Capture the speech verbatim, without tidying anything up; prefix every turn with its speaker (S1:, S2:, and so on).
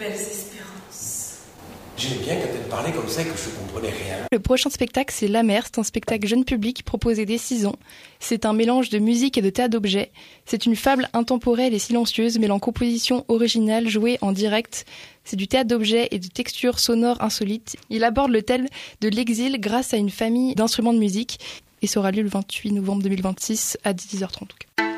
S1: belles espérances.
S2: J'aimais bien quand elle parlait comme ça et que je ne comprenais rien.
S3: Le prochain spectacle, c'est La Mer. C'est un spectacle jeune public proposé dès six ans. C'est un mélange de musique et de théâtre d'objets. C'est une fable intemporelle et silencieuse, mêlant composition originale jouée en direct. C'est du théâtre d'objets et de textures sonores insolites. Il aborde le thème de l'exil grâce à une famille d'instruments de musique et sera lieu le vingt-huit novembre deux mille vingt-six à dix heures trente.